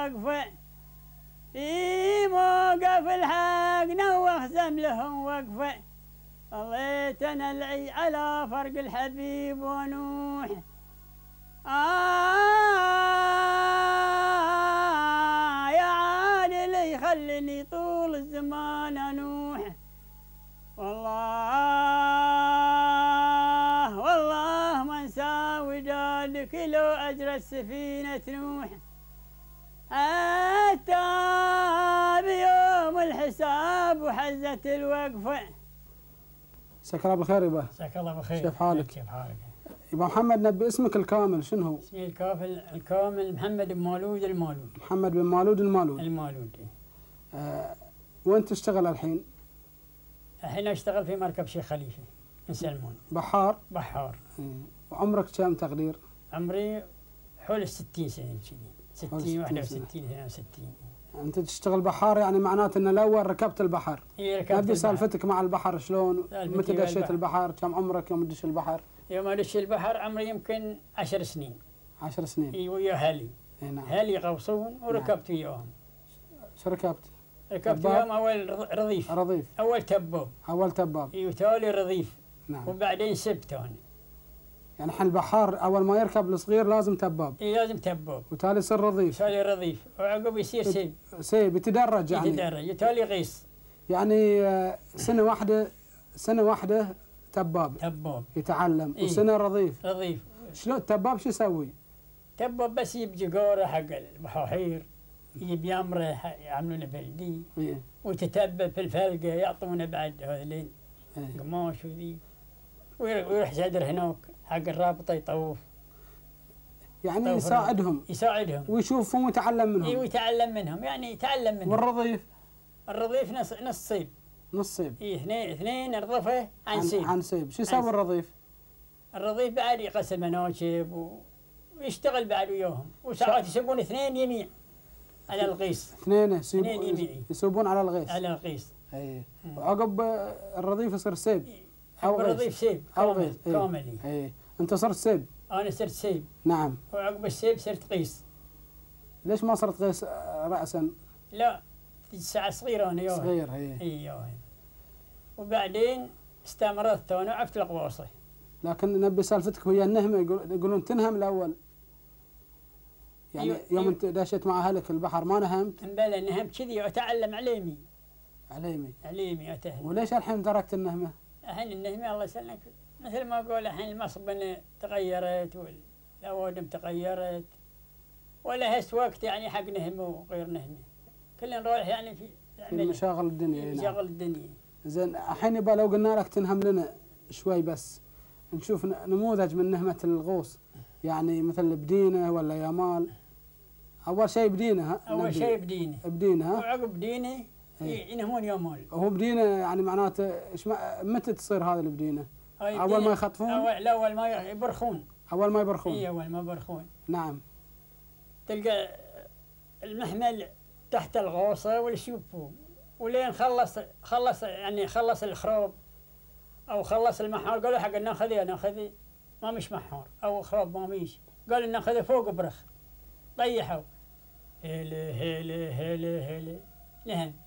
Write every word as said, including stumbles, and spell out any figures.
وقفة في موقف الحق نوخ زملهم وقفة ظليت أنا العي على فرق الحبيب ونوح آه يا عادل يخلني طول الزمان أنوح والله والله ما انسى ودادك لو أجرت سفينة نوح حتى بيوم الحساب وحزت الوقفة. مساك الله بالخير يبا. مساك الله بالخير. كيف حالك؟ كيف حالك؟ يبا محمد نبي اسمك الكامل شنو هو؟ اسمي الكافل الكامل محمد بن مولود المولود. محمد بن مولود المولود. المولود. آه وين تشتغل الحين؟ الحين اشتغل في مركب شيخ خليفة من سلمون. بحار؟ بحار. إيه. وعمرك كم تقدير؟ عمري حول الستين سنة كذي. ستين واحدة وستين اثنين وستين. أنت تشتغل بحار يعني معناته أن الأول ركبت البحر. إيه ركبت نبي سالفتك مع البحر شلون؟ متى دشيت البحر. البحر؟ كم عمرك يوم تدش البحر؟ يوم أدش البحر عمري يمكن عشر سنين. عشر سنين. إي ويا أهلي. إيه نعم. أهلي غوصون وركبت وياهم. شو ركبت؟ ركبت وياهم أول رضيف. رضيف. أول تباب. أول تباب. إي وتالي رضيف. نعم. وبعدين سبت أنا. يعني الحين البحار أول ما يركب الصغير لازم تباب. إي لازم تباب. وتالي يصير رضيف. تالي رضيف وعقب يصير سيب. سيب يتدرج يعني. يتدرج يتالي غيص. يعني سنة واحدة سنة واحدة تباب. تباب. يتعلم. إيه؟ وسنة رضيف. رضيف. شلون التباب شو يسوي؟ تباب بس يجيب جقارة حق البحاحير يجيب يمره يعملونه بلدي. إيه؟ وتتبب في الفلقة يعطونه بعد هذولين إيه؟ قماش وذي ويروح زادر هناك حق الرابطة يطوف. يعني يساعدهم. يساعدهم. ويشوفهم ويتعلم منهم. اي ويتعلم منهم يعني يتعلم منهم. والرضيف؟ الرضيف نص نص صيب. نص صيب. اي اثنين اثنين رضفه عن صيب. عن صيب. شو يسوي الرضيف؟ الرضيف بعد يغسل مناشب ويشتغل بعد وياهم وساعات يسوون اثنين يميع على القيس. اثنين اثنين يميع يسوبون على الغيس. على القيس. اي. وعقب الرضيف يصير سيب. او الرضيف سيب او كامل. غيس. كامل. اي. انت صرت سيب. انا صرت سيب. نعم. وعقب السيب صرت قيس. ليش ما صرت قيس رأسا؟ لا ساعة صغيرة انا يوه. صغير هي. اي يوه. وبعدين استمرت انا وعفت القواصي. لكن نبي سالفتك ويا النهمة يقولون تنهم الأول. يعني أيوة يوم أيوة. انت دشيت مع أهلك البحر ما نهمت؟ امبلا نهمت كذي أتعلم عليمي. عليمي. عليمي أتهل. وليش الحين تركت النهمة؟ الحين النهمة الله يسلمك مثل ما أقول الحين المصبنة تغيرت والأوادم تغيرت ولا هس وقت يعني حق نهمة وغير نهمة. كلنا نروح يعني في في مشاغل الدنيا. في مشاغل الدنيا. زين الحين يبقى لو قلنا لك تنهم لنا شوي بس نشوف نموذج من نهمة الغوص يعني مثل بدينة ولا يامال. أول شيء بدينة ها؟ أول شيء بدينة. بدينة ها؟ وعقب بدينة ينهمون يامال. هو بدينة يعني معناته إيش متى تصير هذا البدينة؟ أول ما يخطفون؟ أول لا أول ما يبرخون. أول ما يبرخون. إي أول ما يبرخون. نعم. تلقى المحمل تحت الغوصة والشوب فوق ولين خلص خلص يعني خلص الخراب أو خلص المحار قالوا حق ناخذه ناخذه ما مش محار أو خراب ما ميش قالوا ناخذه فوق برخ طيحوا هلا هلا هلا هلا نهم